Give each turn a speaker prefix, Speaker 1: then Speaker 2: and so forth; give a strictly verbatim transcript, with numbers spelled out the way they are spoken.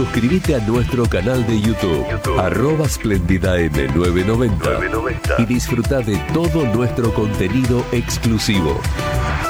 Speaker 1: Suscríbete a nuestro canal de YouTube, YouTube. arroba SplendidaM nueve noventa, y disfruta de todo nuestro contenido exclusivo.